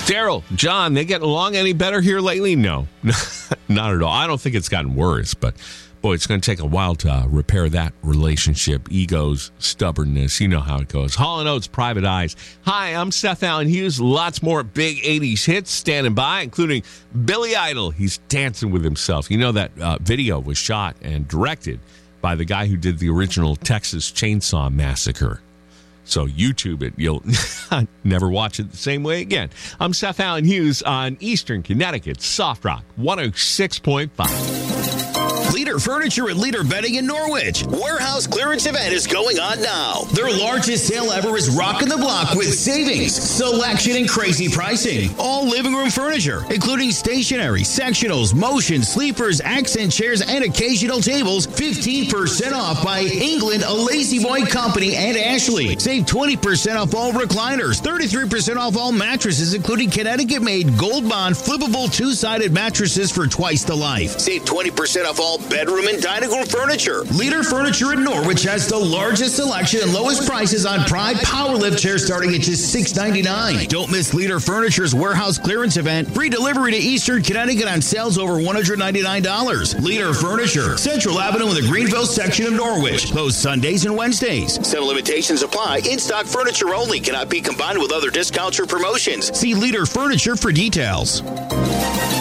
Daryl, John, they getting along any better here lately? No, not at all. I don't think it's gotten worse, but boy, it's going to take a while to repair that relationship. Egos, stubbornness, you know how it goes. Hall & Oates, Private Eyes. Hi, I'm Seth Allen Hughes. Lots more big 80s hits standing by, including Billy Idol. He's dancing with himself. You know that video was shot and directed by the guy who did the original Texas Chainsaw Massacre. So YouTube it. You'll never watch it the same way again. I'm Seth Allen Hughes on Eastern Connecticut's Soft Rock 106.5. Leader Furniture and Leader Bedding in Norwich. Warehouse clearance event is going on now. Their largest sale ever is rocking the block with savings, selection, and crazy pricing. All living room furniture, including stationery, sectionals, motion, sleepers, accent chairs, and occasional tables, 15% off by England, a Lazy Boy Company, and Ashley. Save 20% off all recliners, 33% off all mattresses, including Connecticut-made Gold Bond flippable two-sided mattresses for twice the life. Save 20% off all bedroom and dining room furniture. Leader Furniture in Norwich has the largest selection and lowest prices on Pride Powerlift chairs starting at just $6.99. Don't miss Leader Furniture's warehouse clearance event. Free delivery to Eastern Connecticut on sales over $199. Leader Furniture, Central Avenue in the Greenville section of Norwich. Closed Sundays and Wednesdays. Some limitations apply. In-stock furniture only. Cannot be combined with other discounts or promotions. See Leader Furniture for details.